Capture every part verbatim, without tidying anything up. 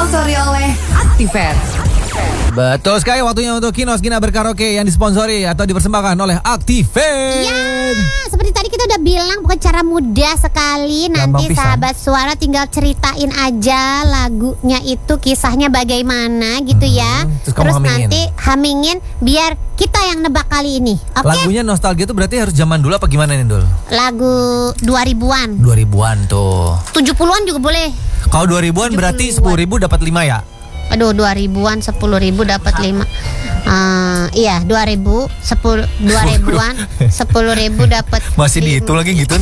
disponsori oleh Activet. Betul sekali, waktunya untuk Kinos Gina Berkaraoke yang disponsori atau dipersembahkan oleh Activet. Ya, seperti tadi kita udah bilang bukan cara mudah sekali. Nanti sahabat suara tinggal ceritain aja lagunya itu kisahnya bagaimana gitu hmm, ya. Terus, terus hamingin. nanti hamingin biar kita yang nebak kali ini. Oke? Okay? Lagunya nostalgia itu berarti harus zaman dulu apa gimana nih, Dul? Lagu dua ribuan. dua ribuan tuh. tujuh puluhan juga boleh. Kalau dua ribuan berarti sepuluh ribu dapat lima ya? Aduh, dua ribuan sepuluh ribu dapat lima. Uh, iya, dua ribu sepuluh dua ribuan sepuluh ribu dapat. Masih dihitung lagi gituan.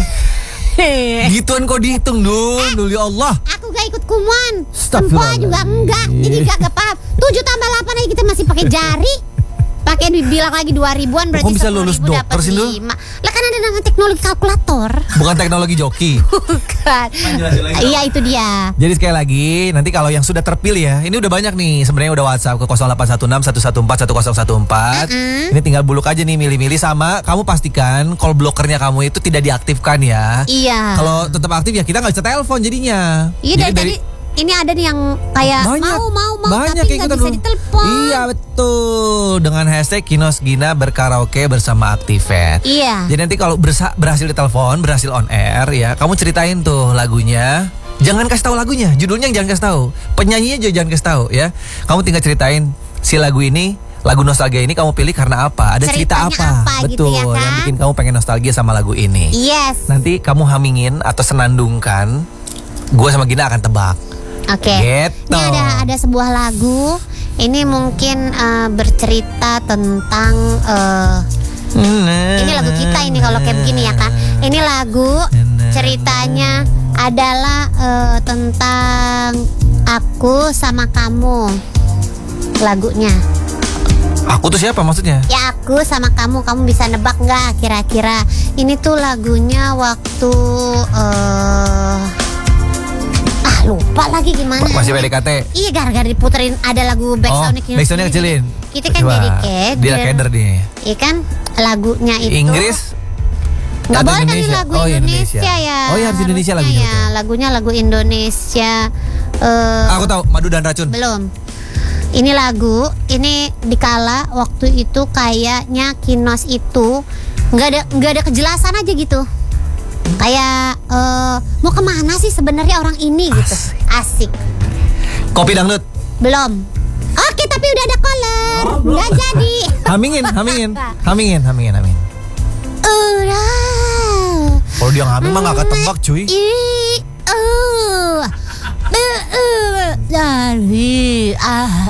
Gituan kok dihitung, Dul. Dul ya Allah. Aku gak ikut kumuan. Semua juga enggak. Jadi gak paham. tujuh tambah delapan aja kita masih pakai jari. Pakai dibilang lagi dua ribuan berarti bisa lulus dokter sih, Dul? Lah kan ada dengan teknologi kalkulator. Bukan teknologi joki. Bukan. Iya, itu dia. Jadi sekali lagi, nanti kalau yang sudah terpilih ya, ini udah banyak nih. Sebenarnya udah WhatsApp ke nol delapan satu enam satu satu empat satu nol satu empat. Uh-uh. Ini tinggal buluk aja nih, milih-milih, sama kamu pastikan call blockernya kamu itu tidak diaktifkan ya. Iya. Kalau tetap aktif ya kita nggak bisa telepon jadinya. Iya, dari, dari ini ada nih yang kayak banyak, mau mau mau banyak tapi nggak bisa ditelepon. Iya betul. Dengan hashtag Kinos Gina Berkaraoke bersama Activet. Iya. Jadi nanti kalau bersa- berhasil ditelepon, berhasil on air ya, kamu ceritain tuh lagunya. Jangan kasih tahu lagunya, judulnya jangan kasih tahu, penyanyinya juga jangan kasih tahu ya. Kamu tinggal ceritain si lagu ini, lagu nostalgia ini kamu pilih karena apa? Ada cerita apa? apa Betul, gitu ya kan? Yang bikin kamu pengen nostalgia sama lagu ini. Yes. Nanti kamu hamingin atau senandungkan, gue sama Gina akan tebak. Oke. Okay. Gitu. Ini ada ada sebuah lagu. Ini mungkin uh, bercerita tentang uh, ini lagu kita ini kalau kayak begini ya kan. Ini lagu ceritanya adalah uh, tentang aku sama kamu. Lagunya. Aku tuh siapa maksudnya? Ya aku sama kamu. Kamu bisa nebak nggak kira-kira? Ini tuh lagunya waktu uh, lupa lagi gimana. Masih P D K T. Iya, gara-gara diputerin ada lagu backsoundnya. Oh, backsoundnya kecilin. Kita kan jadi keder. Dia keder dia. Iya kan, lagunya itu Inggris. Nggak boleh kan ini lagu oh, Indonesia. Indonesia ya. Oh iya, harus Indonesia lagunya. Ya, lagunya lagu Indonesia. Uh, Aku tahu, Madu dan Racun. Belum. Ini lagu, ini dikala waktu itu kayaknya Kinos itu nggak ada nggak ada kejelasan aja gitu. Kayak uh, mau kemana sih sebenarnya orang ini gitu. Asik. Kopi dangdut. Belum. Oke, tapi udah ada caller. Oh, nggak jadi. Hamingin, hamingin, hamingin, hamingin, hamingin. Udah. Kalau dia ngambil mah nggak ketebak cuy. Dari ah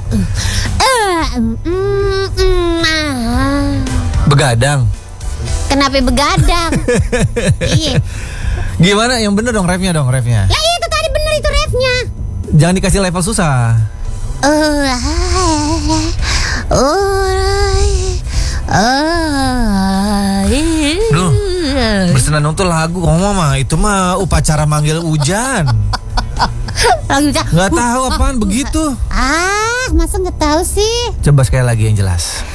Begadang. Kenapa begadang? Iya. Gimana? Yang bener dong refnya dong refnya. Ya itu tadi bener itu refnya. Jangan dikasih level susah. Uh, Duh, bersenandung tuh lagu ngomong mah itu mah upacara manggil hujan. Lagu hujan. Nggak tahu apaan begitu. Ah, masa nggak tahu sih? Coba sekali lagi yang jelas.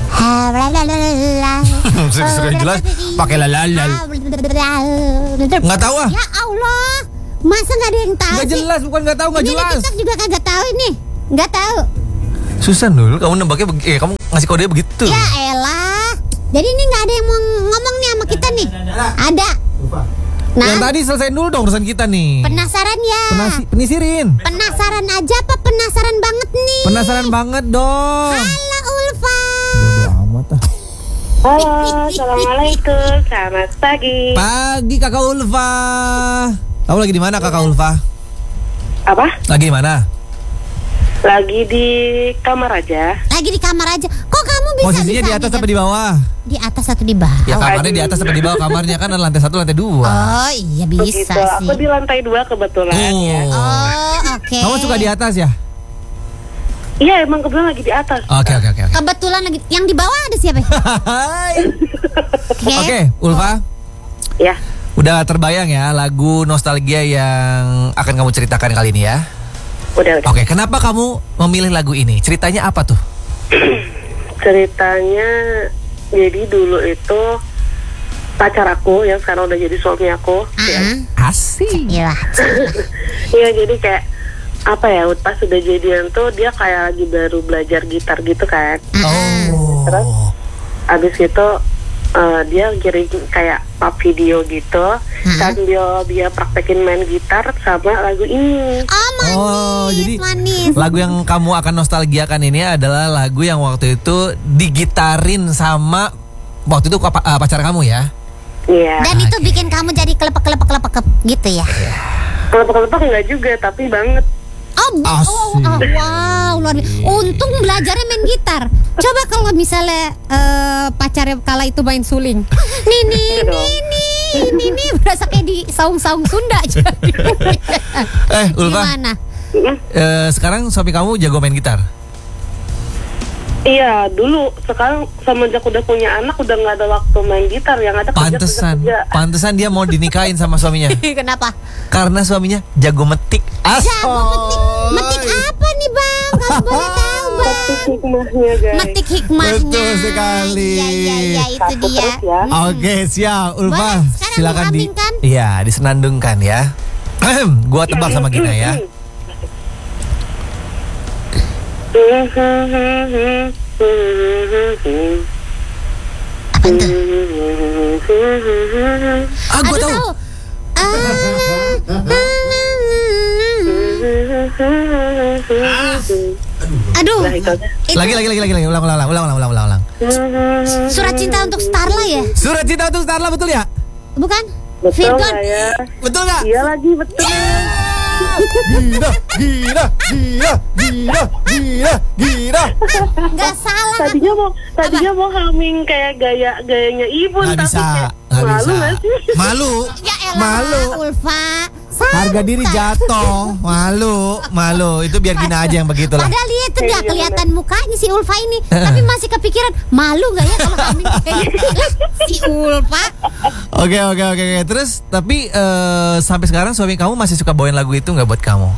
Sudah jelas pakai lalalal. Nggak tahu ah. Ya Allah, masa nggak ada yang tahu? Nggak jelas, bukan nggak tahu, nggak jelas. Ini juga kagak tahu ini, nggak tahu. Susah dulu, kamu nembaknya, eh kamu ngasih kode begitu. Ya elah, jadi ini nggak ada yang mau ngomong nih sama kita nih. Ada. Nah, yang tadi selesaiin dulu dong urusan kita nih. Penasaran ya? Penasi, penisirin. Penasaran aja apa penasaran banget nih? Penasaran banget dong. Halo Ulfa. Halo, assalamualaikum, selamat pagi. Pagi kakak Ulfa. Kamu lagi di mana kakak Ulfa? Apa? Lagi di mana? Lagi di kamar aja. Lagi di kamar aja. Kok kamu bisa? Posisinya bisa, di atas bisa, apa di bawah? Di atas atau di bawah? Ya kamarnya di atas apa di bawah kamarnya kan ada lantai satu lantai dua. Oh iya bisa Begitu. sih. Aku di lantai dua kebetulan oh. ya. Oh oke. Okay. Kamu suka di atas ya? Iya emang kebetulan lagi di atas. Oke oke oke. Kebetulan lagi yang di bawah ada siapa? Oke okay. okay, Ulfa. Ya. Udah terbayang ya lagu nostalgia yang akan kamu ceritakan kali ini ya? Udah udah. Oke, okay, kenapa kamu memilih lagu ini? Ceritanya apa tuh? Ceritanya jadi dulu itu pacar aku yang sekarang udah jadi suami aku. Uh-huh. Asik. Iya. Iya jadi kayak apa ya, pas sudah jadian tuh dia kayak lagi baru belajar gitar gitu kan. Oh. Terus abis itu uh, dia kirim kayak pub video gitu, sambil dia praktekin main gitar sama lagu ini. Oh manis, Oh, jadi manis. lagu yang kamu akan nostalgiakan ini adalah lagu yang waktu itu digitarin sama waktu itu apa- uh, pacar kamu ya? Iya. Dan itu bikin kamu jadi kelepek-kelepek-kelepek gitu ya? Kelepek-kelepek enggak juga, tapi banget. Oh, ba- Asik. oh, oh, wow, luar biasa. Untung belajarnya main gitar. Coba kalau misalnya eh, pacarnya kala itu main suling, nini, nini, nini, berasa kayak di saung-saung Sunda. Jadi. Eh, Ulfa. Gimana? Eh, sekarang suami kamu jago main gitar? Iya, dulu. Sekarang semenjak udah punya anak udah nggak ada waktu main gitar, yang ada kerja, Pantesan, kerja, kerja. pantesan dia mau dinikahin sama suaminya. Kenapa? Karena suaminya jago metik. Jago metik, metik apa nih bang? Kalau boleh tahu bang? Metik hikmahnya guys. Metik hikmahnya. Betul sekali. Iya, iya, iya, itu Satu dia. terus ya. Oke, siap, Ulfa. Boleh, sekarang Silakan di diambilkan. Iya, disenandungkan ya. Gua tebak sama Gina ya. Apa tuh? Ah, gua Aduh, tahu. tahu. Aduh, Nah, itu aja. itu Lagi, lagi, lagi, lagi, lagi. Ulang, ulang, ulang, ulang, ulang, ulang, ulang. surat cinta untuk Starla ya? Surat cinta untuk Starla, betul ya? Bukan? Betul Virgon. nggak ya? Betul nggak? Iya lagi, betul. Gila, gila, gila, gila, gila, gila. Gak salah kan? Tadinya mau tadinya mau humming kayak gaya gayanya ibu, Nggak tapi bisa, kayak nggak malu bisa. nggak sih? Malu, Ya elah, malu. Ulfa. Harga diri jatuh, malu, malu. Itu biar Gina aja yang begitulah. Padahal dia itu dia kelihatan mukanya si Ulfa ini, tapi masih kepikiran malu gak ya kalau kami kayak gitu? Si Ulfa. Oke, oke, oke, oke. Terus, tapi eh, sampai sekarang suami kamu masih suka bawain lagu itu nggak buat kamu?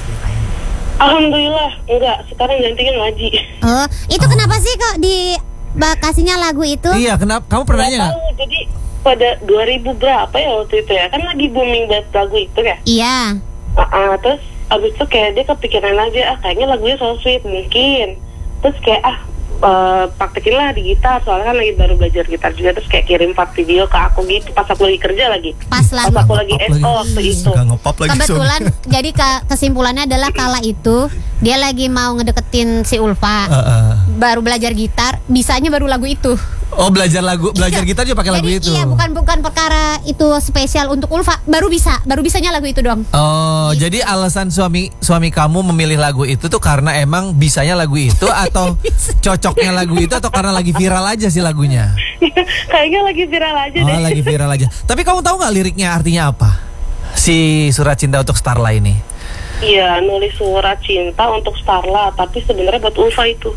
Alhamdulillah enggak. Sekarang gantinya ngaji. Oh, itu kenapa sih kok di kasihnya lagu itu? Iya, kenapa? Kamu pernah nanya nggak? Tahu, jadi pada dua ribu berapa ya waktu itu ya? Kan lagi booming banget lagu itu ya. Iya. Ah, ah, terus abis itu kayak dia kepikiran aja, ah kayaknya lagunya so sweet mungkin. Terus kayak ah uh, praktekin lah di gitar, soalnya kan lagi baru belajar gitar juga. Terus kayak kirim part video ke aku gitu pas aku lagi kerja lagi. Pas lagi. Pas aku lagi S O waktu itu. Suka ngepop lagi. Kebetulan jadi ke- kesimpulannya adalah kala itu dia lagi mau ngedeketin si Ulfa. Uh, uh. Baru belajar gitar, bisanya baru lagu itu. Oh, belajar lagu, belajar gitar juga pakai lagu Jadi itu. iya, bukan bukan perkara itu spesial untuk Ulfa, baru bisa, baru bisanya lagu itu dong. Oh, jadi alasan suami suami kamu memilih lagu itu tuh karena emang bisanya lagu itu atau cocoknya lagu itu atau karena lagi viral aja sih lagunya? Kayaknya lagi viral aja deh. Oh, lagi viral aja. Tapi kamu tahu nggak liriknya artinya apa? Si Surat Cinta untuk Starla ini. Iya, nulis surat cinta untuk Starla, tapi sebenarnya buat Ulfa itu.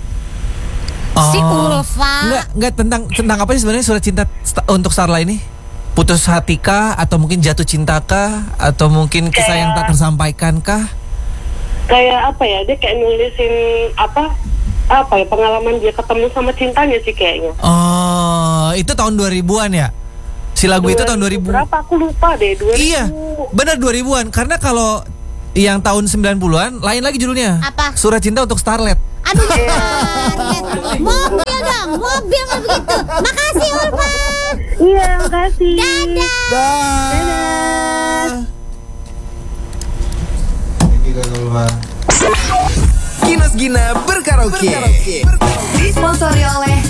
Si Ulfa. Enggak, enggak tentang tentang apa sih sebenarnya Surat Cinta sta- untuk Starla ini? Putus hati kah atau mungkin jatuh cinta kah atau mungkin kisah yang tak tersampaikan kah? Kayak apa ya? Dia kayak nulisin apa? Apa ya? Pengalaman dia ketemu sama cintanya sih kayaknya. Oh, itu tahun dua ribuan ya? Si lagu itu tahun dua ribu. Berapa aku lupa deh, dua ribu. Iya, benar dua ribuan. Karena kalau yang tahun sembilan puluhan lain lagi judulnya. Apa? Surat Cinta untuk Starlet. Aduh, Starlet. Mobil dong, mobil kan begitu. Makasih Ulfa. Iya, makasih. Dadah. Dadah. Kinos Gina berkaraoke. Disponsori oleh